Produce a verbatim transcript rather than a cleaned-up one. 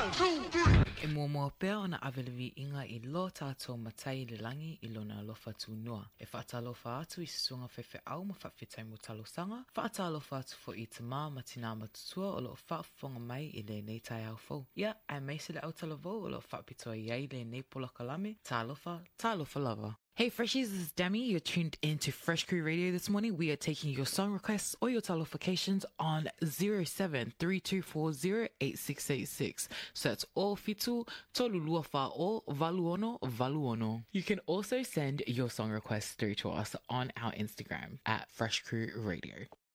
E mua mua pea ona awelevi inga I lo tātou matai le langi I lona alofa tu noa. E whaatalofa atu I sunga fefe au ma whawhitai mo talo sanga. Whaatalofa atu fo I te mā ma tina matutua o lo whaafonga mai I le nei tai au fau. Ia, ai meisele au talavou o lo whaapitoa iai le nei polakalame. Tālofa, tālofa lava. Hey Freshies, this is Demi. You're tuned into Fresh Crew Radio this morning. We are taking your song requests or your talifications on zero seven three two four zero eight six eight six. So that's all fitu, toluluafa o valuono valuono. You can also send your song requests through to us on our Instagram at Fresh Crew Radio.